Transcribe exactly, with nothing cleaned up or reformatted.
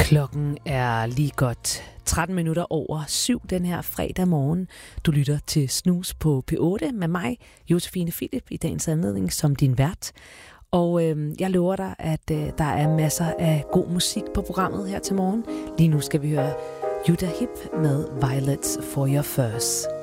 Klokken er lige godt tretten minutter over syv den her fredag morgen. Du lytter til Snus på P otte med mig, Josefine Philip, i dagens anledning som din vært. Og øh, jeg lover dig, at øh, der er masser af god musik på programmet her til morgen. Lige nu skal vi høre Yuda Hip med Violets for Your Furs.